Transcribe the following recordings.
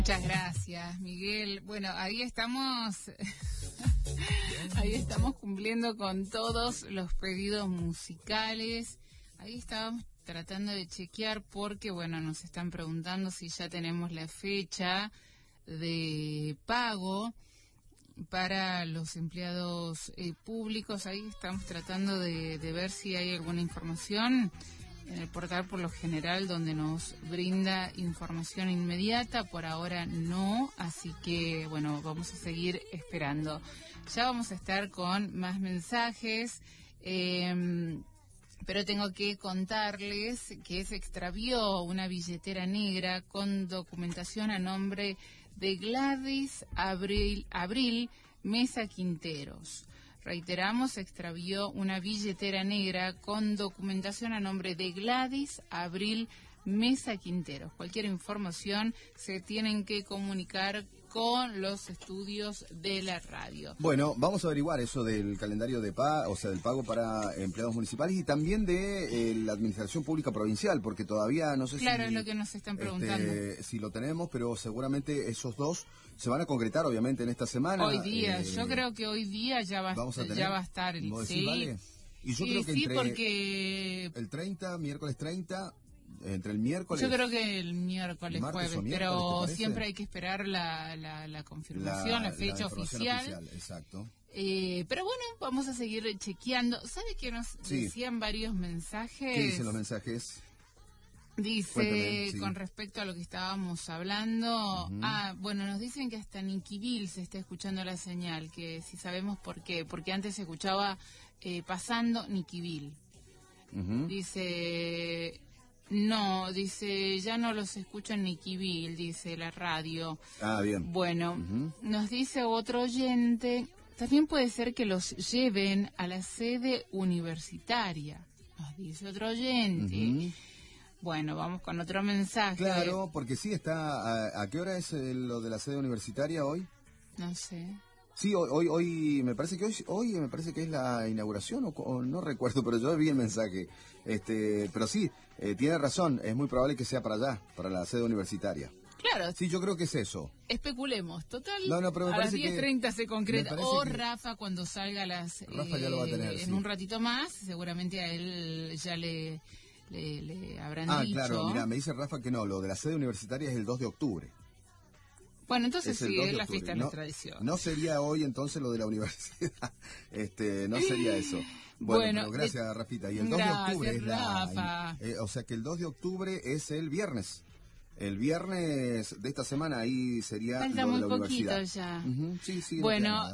Muchas gracias, Miguel. Bueno, ahí estamos, ahí estamos cumpliendo con todos los pedidos musicales. Ahí estábamos tratando de chequear porque, bueno, nos están preguntando si ya tenemos la fecha de pago para los empleados públicos. Ahí estamos tratando de ver si hay alguna información en el portal Por lo General, donde nos brinda información inmediata. Por ahora no, así que bueno, vamos a seguir esperando. Ya vamos a estar con más mensajes, pero tengo que contarles que se extravió una billetera negra con documentación a nombre de Gladys Abril Mesa Quinteros. Reiteramos, se extravió una billetera negra con documentación a nombre de Gladys Abril Mesa Quinteros. Cualquier información se tienen que comunicar con los estudios de la radio. Bueno, vamos a averiguar eso del calendario de pago, o sea, del pago para empleados municipales y también de la administración pública provincial, porque todavía no sé si... Claro, es lo que nos están preguntando. Si lo tenemos, pero seguramente esos dos se van a concretar, obviamente, en esta semana. Hoy día, yo creo que hoy día ya va a estar el... Sí, ¿vale? Y yo creo que sí, porque... el 30, miércoles 30... Entre el miércoles... Yo creo que el miércoles, jueves, pero siempre hay que esperar la confirmación, la fecha oficial. Exacto. Pero bueno, vamos a seguir chequeando. ¿Sabe que nos decían varios mensajes? ¿Qué dicen los mensajes? Dice, Cuéntame, con respecto a lo que estábamos hablando, bueno, nos dicen que hasta Niquivil se está escuchando la señal, que si sabemos por qué, porque antes se escuchaba pasando Niquivil. Dice... No, dice, ya no los escucho en Niquivil, dice la radio. Ah, bien. Bueno, nos dice otro oyente, también puede ser que los lleven a la sede universitaria, nos dice otro oyente. Bueno, vamos con otro mensaje. Claro, porque sí está, ¿a qué hora es lo de la sede universitaria hoy? No sé. Sí, hoy me parece que hoy me parece que es la inauguración o no recuerdo, pero yo vi el mensaje. Pero sí, tiene razón, es muy probable que sea para allá, para la sede universitaria. Claro. Sí, yo creo que es eso. Especulemos, total. No, pero me a las parece 10:30 se concreta. O Rafa cuando salga Rafa ya lo va a tener, en un ratito más, seguramente a él ya le habrán dicho. Ah, claro, mira, me dice Rafa que no, lo de la sede universitaria es el 2 de octubre. Bueno, entonces sí, es la fiesta de la tradición. No sería hoy entonces lo de la universidad, no sería eso. Bueno, pero gracias, Rafita. Y el 2 de octubre es Rafa. O sea que el 2 de octubre es el viernes. El viernes de esta semana ahí sería falta lo muy de la poquito universidad. ya. Sí, bueno,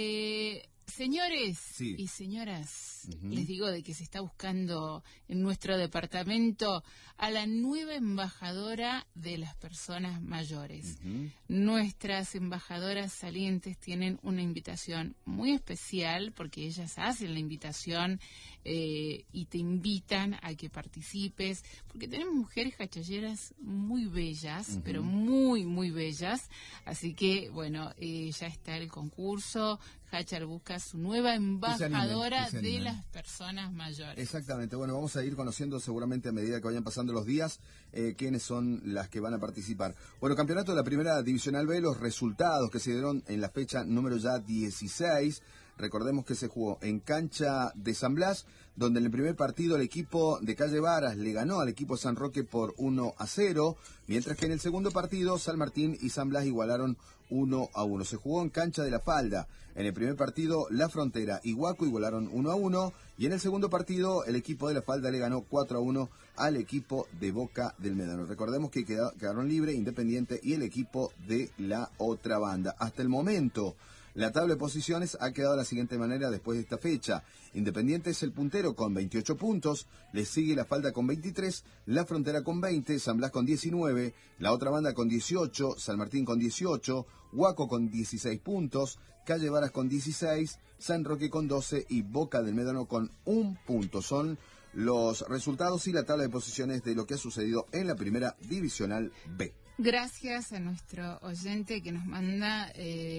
señores y señoras, les digo de que se está buscando en nuestro departamento a la nueva embajadora de las personas mayores. Nuestras embajadoras salientes tienen una invitación muy especial porque ellas hacen la invitación y te invitan a que participes, porque tenemos mujeres cachalleras muy bellas, pero muy, muy bellas. Así que, bueno, ya está el concurso. Hachar busca su nueva embajadora de las personas mayores. Exactamente, bueno, vamos a ir conociendo seguramente a medida que vayan pasando los días quiénes son las que van a participar. Bueno, campeonato de la Primera Divisional B, los resultados que se dieron en la fecha número ya 16. Recordemos que se jugó en cancha de San Blas, donde en el primer partido el equipo de Calle Varas le ganó al equipo de San Roque por 1-0, mientras que en el segundo partido San Martín y San Blas igualaron 1-1. Se jugó en cancha de La Falda. En el primer partido La Frontera y Huaco igualaron 1-1, y en el segundo partido el equipo de La Falda le ganó 4-1 al equipo de Boca del Médano. Recordemos que quedaron libre Independiente y el equipo de la otra banda. Hasta el momento, la tabla de posiciones ha quedado de la siguiente manera después de esta fecha. Independiente es el puntero con 28 puntos, le sigue La Falda con 23, La Frontera con 20, San Blas con 19, la otra banda con 18, San Martín con 18, Huaco con 16 puntos, Calle Varas con 16, San Roque con 12 y Boca del Médano con 1 punto. Son los resultados y la tabla de posiciones de lo que ha sucedido en la Primera Divisional B. Gracias a nuestro oyente que nos manda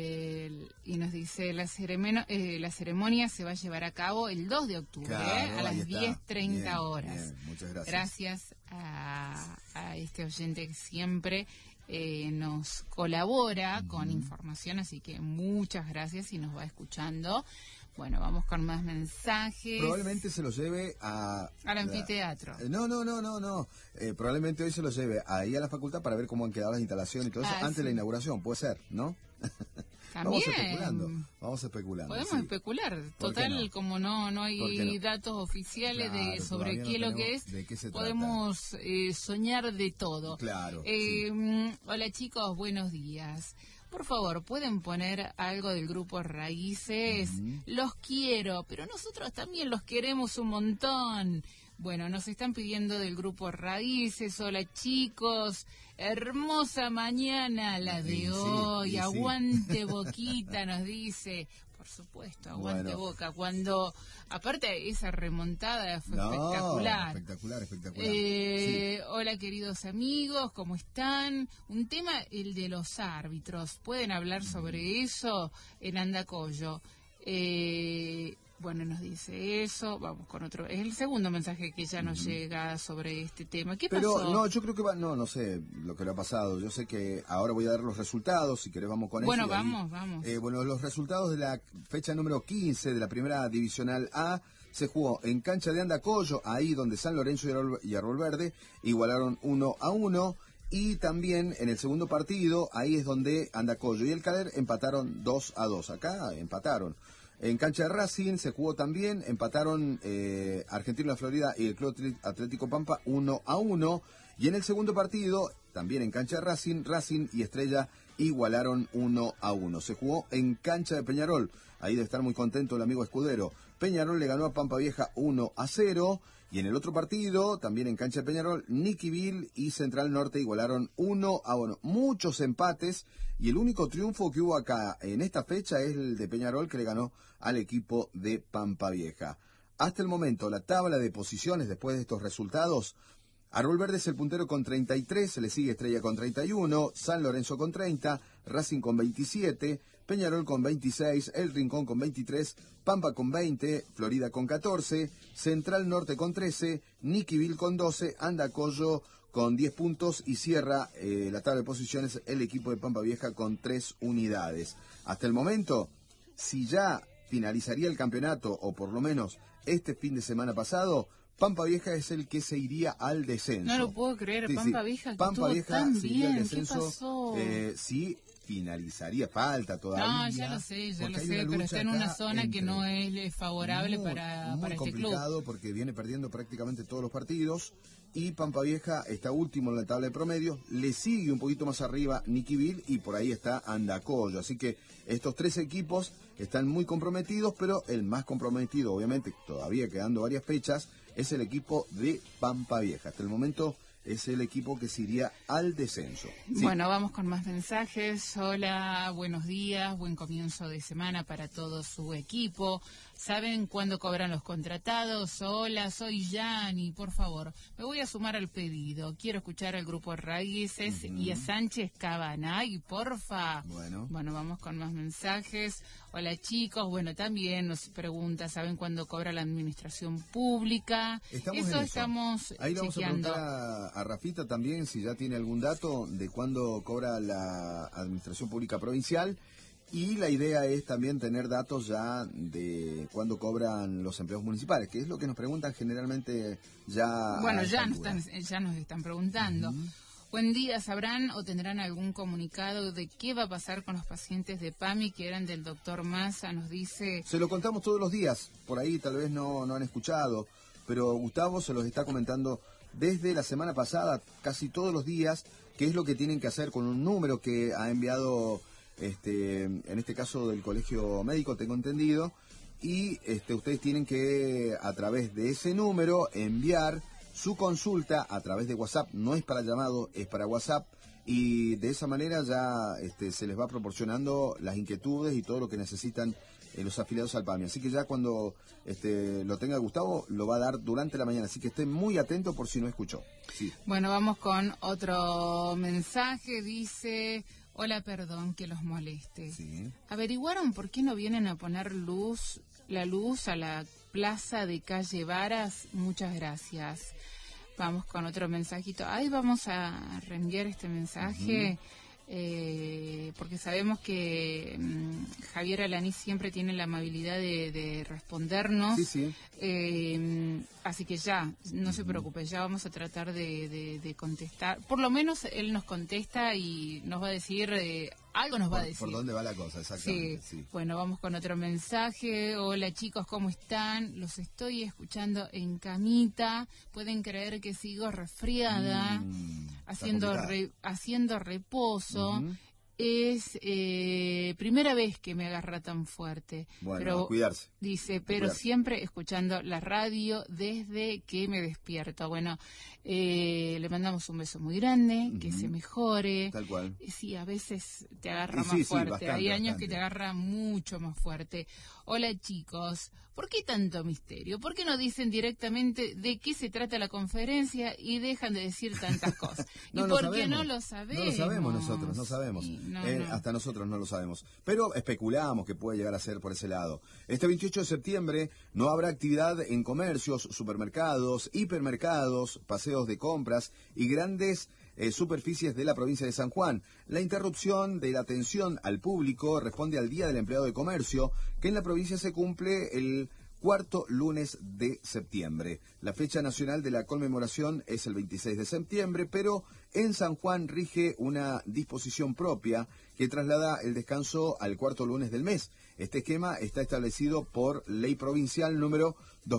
y nos dice la ceremonia se va a llevar a cabo el 2 de octubre, claro, a las 10:30 horas. Bien, muchas gracias. Gracias a este oyente que siempre nos colabora con información, así que muchas gracias y nos va escuchando. Bueno, vamos con más mensajes. Probablemente se lo lleve al anfiteatro. No. Probablemente hoy se lo lleve ahí a la facultad para ver cómo han quedado las instalaciones y todo eso antes de la inauguración. Puede ser, ¿no? También. Vamos especulando. Podemos especular. Total, no? Como no hay datos oficiales sobre qué es lo que es, podemos soñar de todo. Claro. Hola chicos, buenos días. Por favor, ¿pueden poner algo del grupo Raíces? Los quiero, pero nosotros también los queremos un montón. Bueno, nos están pidiendo del grupo Raíces. Hola chicos, hermosa mañana la de hoy. Aguante Boquita, nos dice. Por supuesto, aguante Boca. Cuando, aparte, esa remontada fue espectacular. Espectacular. Hola, queridos amigos, ¿cómo están? Un tema, el de los árbitros. ¿Pueden hablar sobre eso en Andacollo? Bueno, nos dice eso. Vamos con otro. Es el segundo mensaje que ya nos llega sobre este tema. ¿Qué pasó? Pero no, yo creo que no sé lo que le ha pasado. Yo sé que ahora voy a dar los resultados. Si querés, vamos con eso. Bueno, vamos. Bueno, los resultados de la fecha número 15 de la primera divisional A se jugó en cancha de Andacollo, ahí donde San Lorenzo y Árbol Verde igualaron 1-1. Y también en el segundo partido, ahí es donde Andacollo y el Caler empataron 2-2. Acá empataron. En cancha de Racing se jugó también, empataron Argentino de la Florida y el Club Atlético Pampa 1-1. Y en el segundo partido, también en cancha de Racing y Estrella igualaron 1-1. Se jugó en cancha de Peñarol, ahí debe estar muy contento el amigo Escudero. Peñarol le ganó a Pampa Vieja 1-0. Y en el otro partido, también en cancha de Peñarol, Niquiville y Central Norte igualaron 1-1. Muchos empates y el único triunfo que hubo acá en esta fecha es el de Peñarol, que le ganó al equipo de Pampa Vieja. Hasta el momento, la tabla de posiciones después de estos resultados: Árbol Verde es el puntero con 33, se le sigue Estrella con 31, San Lorenzo con 30, Racing con 27, Peñarol con 26, El Rincón con 23, Pampa con 20, Florida con 14, Central Norte con 13, Niquiville con 12, Andacollo con 10 puntos y cierra la tabla de posiciones el equipo de Pampa Vieja con 3 unidades. Hasta el momento, si ya finalizaría el campeonato, o por lo menos este fin de semana pasado, Pampa Vieja es el que se iría al descenso. No lo puedo creer, sí, Pampa Vieja, Pampa Vieja tan se iría al bien. descenso. ¿Qué pasó? Sí, finalizaría, falta todavía. No, ya lo sé, pero está en una zona que no es favorable para este club. Muy complicado porque viene perdiendo prácticamente todos los partidos y Pampa Vieja está último en la tabla de promedio, le sigue un poquito más arriba Niquiville y por ahí está Andacollo, así que estos tres equipos están muy comprometidos, pero el más comprometido, obviamente, todavía quedando varias fechas, es el equipo de Pampa Vieja. Hasta el momento es el equipo que se iría al descenso. Sí. Bueno, vamos con más mensajes. Hola, buenos días, buen comienzo de semana para todo su equipo. ¿Saben cuándo cobran los contratados? Hola, soy Yani, por favor, me voy a sumar al pedido. Quiero escuchar al grupo Raíces y a Sánchez Cabanay, porfa. Bueno, vamos con más mensajes. Hola chicos, bueno, también nos pregunta, ¿saben cuándo cobra la administración pública? Estamos ahí le vamos chequeando. A preguntar a Rafita también si ya tiene algún dato de cuándo cobra la administración pública provincial. Y la idea es también tener datos ya de cuándo cobran los empleados municipales, que es lo que nos preguntan generalmente ya. Bueno, ya nos están preguntando. Buen día, ¿sabrán o tendrán algún comunicado de qué va a pasar con los pacientes de PAMI que eran del doctor Massa? Nos dice... Se lo contamos todos los días, por ahí tal vez no han escuchado, pero Gustavo se los está comentando desde la semana pasada, casi todos los días, qué es lo que tienen que hacer con un número que ha enviado, en este caso del Colegio Médico, tengo entendido, y ustedes tienen que, a través de ese número, enviar su consulta a través de WhatsApp. No es para llamado, es para WhatsApp, y de esa manera ya se les va proporcionando las inquietudes y todo lo que necesitan los afiliados al PAMI. Así que ya cuando lo tenga Gustavo, lo va a dar durante la mañana, así que estén muy atentos por si no escuchó. Sí. Bueno, vamos con otro mensaje. Dice: hola, perdón que los moleste. Sí. ¿Averiguaron por qué no vienen a poner la luz a la plaza de calle Varas? Muchas gracias. Vamos con otro mensajito. Ahí vamos a reenviar este mensaje. Porque sabemos que Javier Alanís siempre tiene la amabilidad de respondernos. Sí. Así que ya, no se preocupe, ya vamos a tratar de contestar. Por lo menos él nos contesta y nos va a decir, algo nos va a decir. ¿Por dónde va la cosa? Exactamente. Sí. Bueno, vamos con otro mensaje. Hola chicos, ¿cómo están? Los estoy escuchando en camita. Pueden creer que sigo resfriada, haciendo reposo. Es primera vez que me agarra tan fuerte. Bueno, pero, a cuidarse. Dice, pero siempre escuchando la radio desde que me despierto. Bueno, le mandamos un beso muy grande, que se mejore. Tal cual. Sí, a veces te agarra más fuerte. Bastante, hay años que te agarra mucho más fuerte. Hola chicos, ¿por qué tanto misterio? ¿Por qué no dicen directamente de qué se trata la conferencia y dejan de decir tantas cosas? No, ¿Y por qué no lo sabemos? No lo sabemos nosotros, no sabemos. Hasta nosotros no lo sabemos. Pero especulamos que puede llegar a ser por ese lado. Este 28 de septiembre no habrá actividad en comercios, supermercados, hipermercados, paseos de compras y grandes superficies de la provincia de San Juan. La interrupción de la atención al público responde al Día del Empleado de Comercio, que en la provincia se cumple el cuarto lunes de septiembre. La fecha nacional de la conmemoración es el 26 de septiembre, pero en San Juan rige una disposición propia que traslada el descanso al cuarto lunes del mes. Este esquema está establecido por Ley Provincial número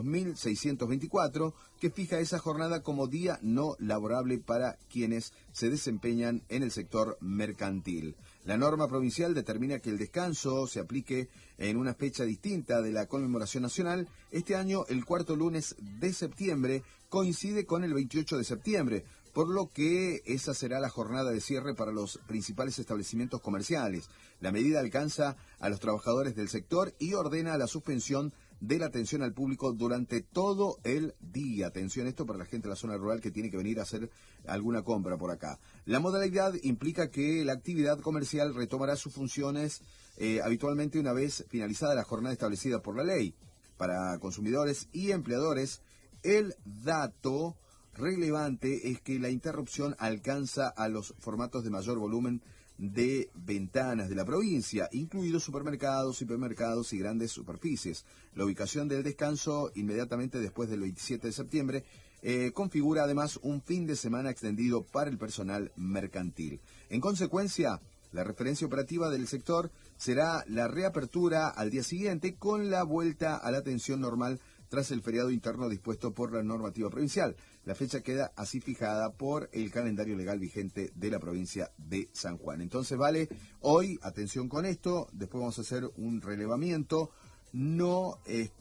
2624, que fija esa jornada como día no laborable para quienes se desempeñan en el sector mercantil. La norma provincial determina que el descanso se aplique en una fecha distinta de la conmemoración nacional. Este año, el cuarto lunes de septiembre coincide con el 28 de septiembre, por lo que esa será la jornada de cierre para los principales establecimientos comerciales. La medida alcanza a los trabajadores del sector y ordena la suspensión de la atención al público durante todo el día. Atención, esto para la gente de la zona rural que tiene que venir a hacer alguna compra por acá. La modalidad implica que la actividad comercial retomará sus funciones habitualmente una vez finalizada la jornada establecida por la ley. Para consumidores y empleadores, el dato relevante es que la interrupción alcanza a los formatos de mayor volumen de ventanas de la provincia, incluidos supermercados, hipermercados y grandes superficies. La ubicación del descanso inmediatamente después del 27 de septiembre configura además un fin de semana extendido para el personal mercantil. En consecuencia, la referencia operativa del sector será la reapertura al día siguiente con la vuelta a la atención normal tras el feriado interno dispuesto por la normativa provincial. La fecha queda así fijada por el calendario legal vigente de la provincia de San Juan. Entonces, vale, hoy, atención con esto, después vamos a hacer un relevamiento. No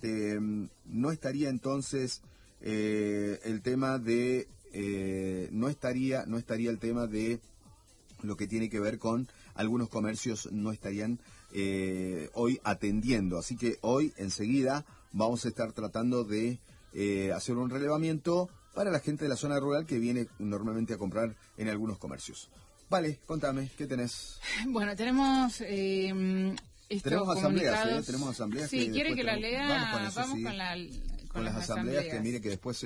estaría entonces el tema de no estaría el tema de lo que tiene que ver con algunos comercios no estarían hoy atendiendo. Así que hoy, enseguida, vamos a estar tratando de hacer un relevamiento para la gente de la zona rural que viene normalmente a comprar en algunos comercios. Vale, contame, ¿qué tenés? Bueno, tenemos tenemos asambleas, tenemos asambleas. Sí, ¿quiere que la lea? Vamos con las asambleas, que mire que después se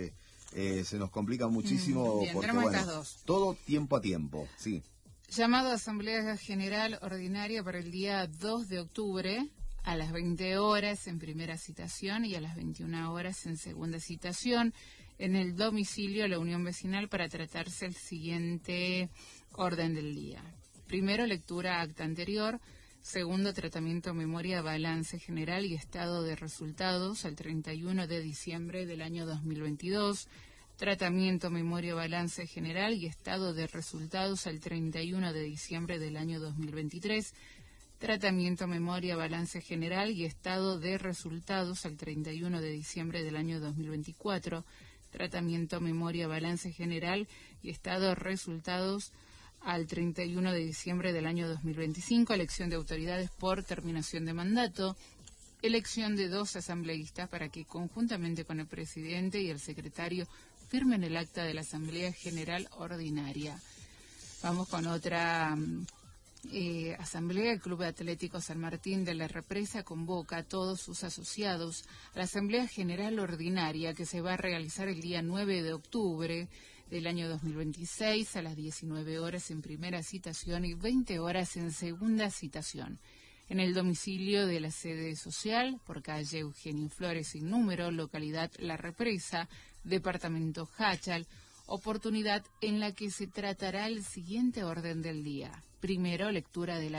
nos complica muchísimo. Bien, porque, tenemos bueno, estas dos. Todo tiempo a tiempo, sí. Llamado a Asamblea General Ordinaria para el día 2 de octubre, a las 20 horas en primera citación y a las 21 horas en segunda citación, en el domicilio de la Unión Vecinal para tratarse el siguiente orden del día. Primero, lectura acta anterior. Segundo, tratamiento, memoria, balance general y estado de resultados al 31 de diciembre del año 2022. Tratamiento, memoria, balance general y estado de resultados al 31 de diciembre del año 2023. Tratamiento, memoria, balance general y estado de resultados al 31 de diciembre del año 2024. Tratamiento, memoria, balance general y estado de resultados al 31 de diciembre del año 2025. Elección de autoridades por terminación de mandato. Elección de 2 asambleístas para que conjuntamente con el presidente y el secretario firmen el acta de la Asamblea General Ordinaria. Vamos con otra Asamblea, el Club Atlético San Martín de la Represa convoca a todos sus asociados a la Asamblea General Ordinaria que se va a realizar el día 9 de octubre del año 2026 a las 19 horas en primera citación y 20 horas en segunda citación. En el domicilio de la sede social, por calle Eugenio Flores sin número, localidad La Represa, departamento Jáchal, oportunidad en la que se tratará el siguiente orden del día. Primero, lectura de la